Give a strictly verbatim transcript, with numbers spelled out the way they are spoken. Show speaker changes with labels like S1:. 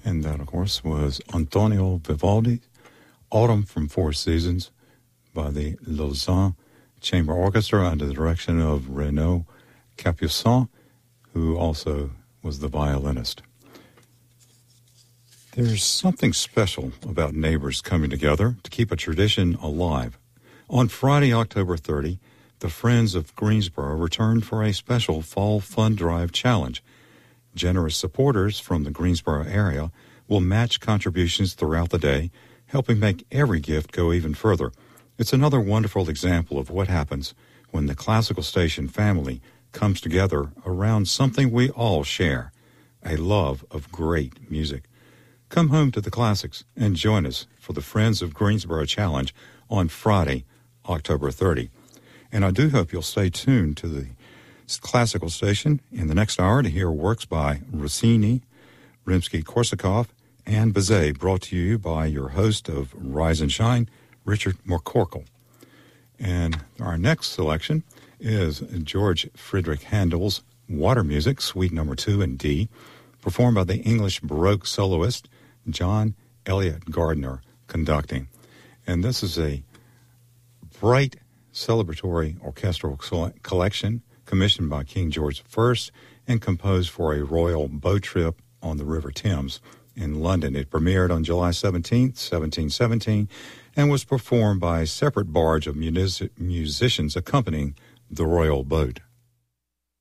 S1: And that, of course, was Antonio Vivaldi, Autumn from Four Seasons, by the Lausanne Chamber Orchestra under the direction of Renaud Capuçon, who also was the violinist. There's something special about neighbors coming together to keep a tradition alive. On Friday, October thirtieth, the Friends of Greensboro returned for a special Fall Fund Drive challenge. Generous supporters from the Greensboro area will match contributions throughout the day, helping make every gift go even further. It's another wonderful example of what happens when the classical station family comes together around something we all share, a love of great music. Come home to the classics and join us for the Friends of Greensboro Challenge on Friday, October thirtieth. And I do hope you'll stay tuned to the classical station in the next hour to hear works by Rossini, Rimsky-Korsakov, and Bizet, brought to you by your host of Rise and Shine, Richard McCorkle. And our next selection is George Friedrich Handel's Water Music, Suite Number Two in D, performed by the English Baroque soloist John Elliott Gardner conducting. And this is a bright celebratory orchestral collection commissioned by King George the First and composed for a royal boat trip on the River Thames in London. It premiered on July seventeenth, seventeen seventeen, and was performed by a separate barge of music- musicians accompanying the royal boat.